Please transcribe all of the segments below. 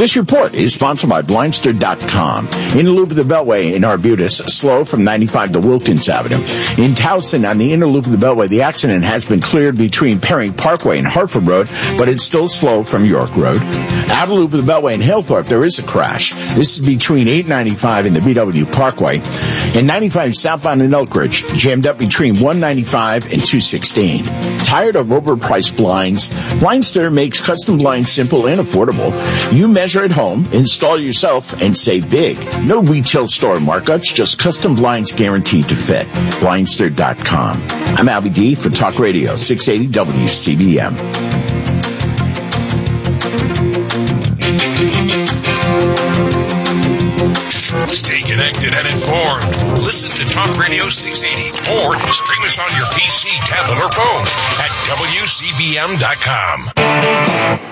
This report is sponsored by Blindster.com. In the loop of the Beltway in Arbutus, slow from 95 to Wilkins Avenue. In Towson, on the inner loop of the Beltway, the accident has been cleared between Perry Parkway and Hartford Road, but it's still slow from York Road. Out of the loop of the Beltway in Hillthorpe, there is a crash. This is between 895 and the BW Parkway. And 95 southbound in Elk Ridge, jammed up between 195 and 216. Tired of overpriced blinds? Blindster makes custom blinds simple and affordable. You measure at home, install yourself, and save big. No retail store markups, just custom blinds guaranteed to fit. Blindster.com. I'm Albie D for Talk Radio 680 WCBM. Stay connected and informed. Listen to Talk Radio 680 or stream us on your PC, tablet, or phone at WCBM.com.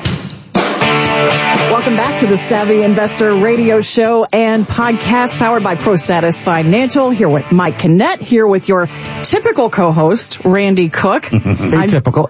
Welcome back to the Savvy Investor Radio Show and podcast powered by ProStatus Financial. Here with Mike Kinnett, here with your typical co-host, Randy Cook. Atypical.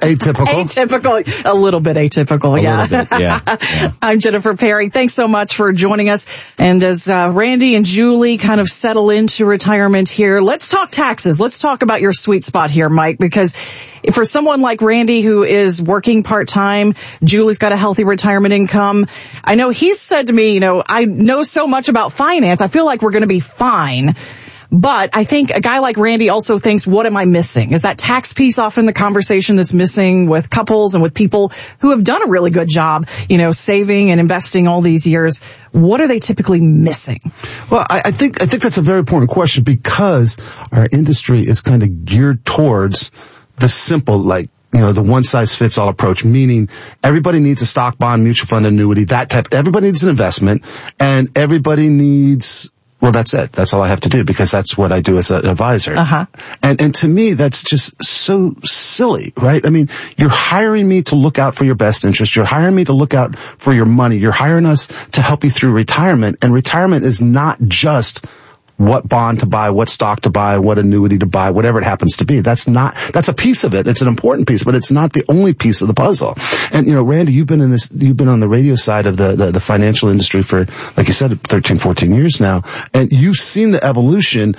A little bit atypical, yeah. Little bit, yeah. I'm Jennifer Perry. Thanks so much for joining us. And as Randy and Julie kind of settle into retirement here, let's talk taxes. Let's talk about your sweet spot here, Mike, because for someone like Randy who is working part-time, Julie's got a healthy retirement income. I know he's said to me, I know so much about finance. I feel like we're going to be fine. But I think a guy like Randy also thinks, what am I missing? Is that tax piece often the conversation that's missing with couples and with people who have done a really good job, saving and investing all these years? What are they typically missing? Well, I think that's a very important question because our industry is kind of geared towards the simple, the one-size-fits-all approach, meaning everybody needs a stock, bond, mutual fund, annuity, that type. Everybody needs an investment, and everybody needs, well, that's it. That's all I have to do because that's what I do as an advisor. Uh-huh. And to me, that's just so silly, right? I mean, you're hiring me to look out for your best interest. You're hiring me to look out for your money. You're hiring us to help you through retirement, and retirement is not just what bond to buy, what stock to buy, what annuity to buy, whatever it happens to be. That's a piece of it. It's an important piece, but it's not the only piece of the puzzle. And, Randy, you've been on the radio side of the financial industry for, like you said, 13, 14 years now. And you've seen the evolution.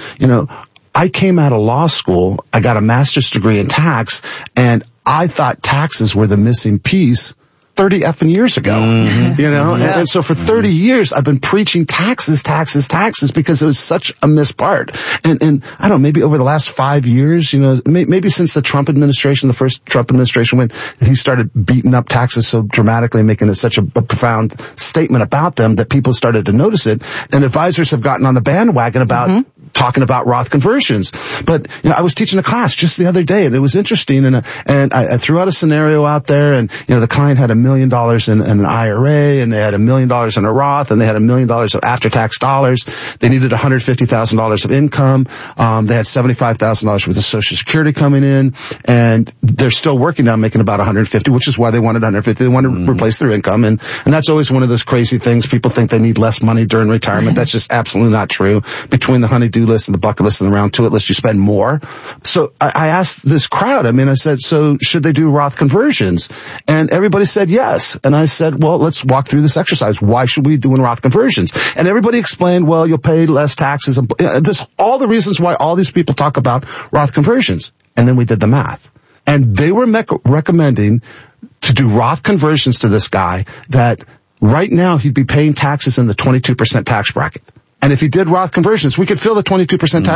I came out of law school. I got a master's degree in tax, and I thought taxes were the missing piece 30 effing years ago, Yeah. And so for 30 years, I've been preaching taxes because it was such a missed part. And I don't know, maybe over the last 5 years, maybe since the first Trump administration, when he started beating up taxes so dramatically, making it such a profound statement about them that people started to notice it. And advisors have gotten on the bandwagon about talking about Roth conversions. But, I was teaching a class just the other day and it was interesting. And I threw out a scenario out there and, the client had $1 million in an IRA and they had $1 million in a Roth and they had $1 million of after-tax dollars. They needed $150,000 of income. They had $75,000 worth of Social Security coming in, and they're still working on making about $150,000, which is why they wanted $150,000. They wanted to replace their income. And that's always one of those crazy things. People think they need less money during retirement. That's just absolutely not true. Between the honey-do list and the bucket list and the round to it list, you spend more. So I asked this crowd, I said, so should they do Roth conversions? And everybody said yes. And I said, well, let's walk through this exercise. Why should we do Roth conversions? And everybody explained, well, you'll pay less taxes. And all the reasons why all these people talk about Roth conversions. And then we did the math. And they were recommending to do Roth conversions to this guy that right now he'd be paying taxes in the 22% tax bracket. And if he did Roth conversions, we could fill the 22% tax